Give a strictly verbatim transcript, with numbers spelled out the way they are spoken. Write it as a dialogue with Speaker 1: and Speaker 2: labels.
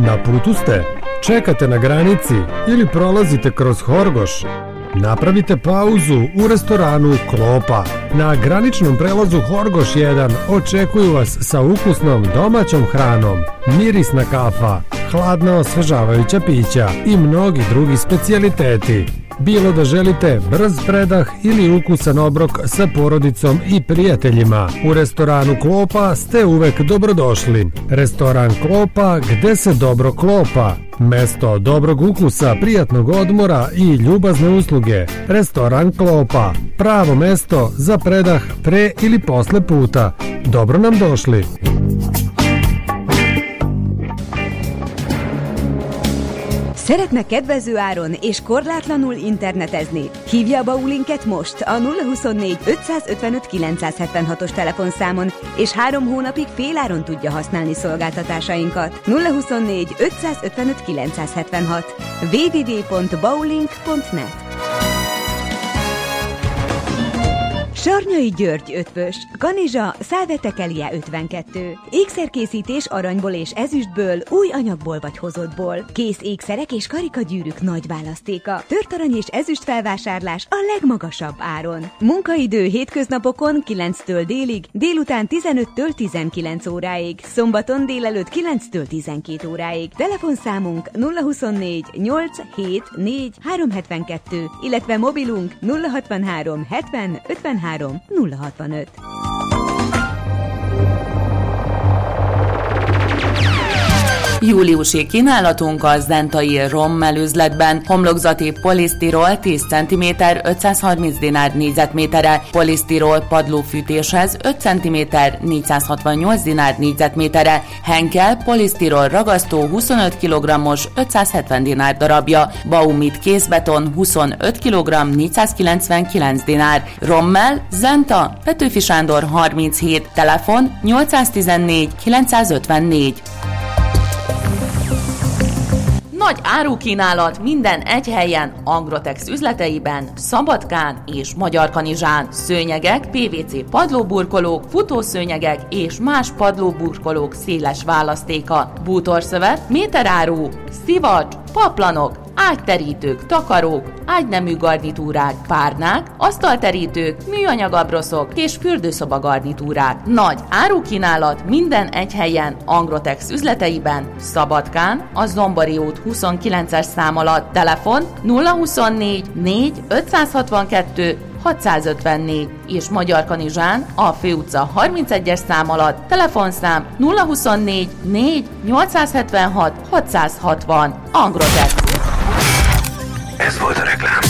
Speaker 1: Na putu ste? Čekate na granici ili prolazite kroz Horgoš? Napravite pauzu u restoranu Klopa. Na graničnom prelazu Horgoš jedan očekuju vas sa ukusnom domaćom hranom, mirisna kafa, hladna osvežavajuća pića i mnogi drugi specijaliteti. Bilo da želite brz predah ili ukusan obrok sa porodicom i prijateljima, u restoranu Klopa ste uvek dobrodošli. Restoran Klopa, gde se dobro klopa. Mesto dobrog ukusa, prijatnog odmora i ljubazne usluge. Restoran Klopa, pravo mesto za predah pre ili posle puta. Dobro nam došli!
Speaker 2: Szeretne kedvező áron és korlátlanul internetezni? Hívja a Baulinket most a nulla huszonnégy ötszázötvenöt kilencszázhetvenhatos telefonszámon, és három hónapig féláron tudja használni szolgáltatásainkat. nulla huszonnégy ötszázötvenöt kilencszázhetvenhat w w w pont baulink pont net. Sarnyai György ötvös, Kanizsa, Szálvetekelia ötvenkettő. Ékszerkészítés aranyból és ezüstből, új anyagból vagy hozottból. Kész ékszerek és karikagyűrűk nagy választéka. Tört arany és ezüst felvásárlás a legmagasabb áron. Munkaidő hétköznapokon kilenctől délig, délután tizenöttől tizenkilenc óráig, szombaton délelőtt kilenctől tizenkét óráig. Telefonszámunk nulla huszonnégy nyolc hét négy három hetvenkettő, illetve mobilunk nulla hatvanhárom hetven ötvenhárom nulla hatvanöt.
Speaker 3: Júliusi kínálatunk a Zentai Rommel üzletben. Homlokzati polisztirol tíz centiméter ötszázharminc dinár négyzetméterre, polisztirol padlófűtéshez öt centiméter négyszázhatvannyolc dinár négyzetméterre, Henkel polisztirol ragasztó huszonöt kilogrammos ötszázhetven dinár darabja, Baumit kézbeton huszonöt kilogramm négyszázkilencvenkilenc dinár. Rommel, Zenta, Petőfi Sándor harminchét, telefon nyolcszáztizennégy kilencszázötvennégy. Nagy árukínálat minden egy helyen, Agrotex üzleteiben, Szabadkán és Magyarkanizsán. Szőnyegek, pé vé cé padlóburkolók, futószőnyegek és más padlóburkolók széles választéka. Bútorszövet, méteráru, szivacs, paplanok, ágyterítők, takarók, ágynemű garnitúrák, párnák, asztalterítők, műanyag abroszok és fürdőszoba garnitúrák. Nagy árukínálat minden egy helyen, Agrotex üzleteiben, Szabadkán, a Zombori út huszonkilences szám alatt, telefon nulla huszonnégy négy ötszázhatvankettő hatszázötvennégy és Magyarkanizsán a Főutca harmincegyes szám alatt, telefonszám nulla huszonnégy négy nyolcszázhetvenhat hatszázhatvan. Agrotex.
Speaker 4: Ez volt a reklám.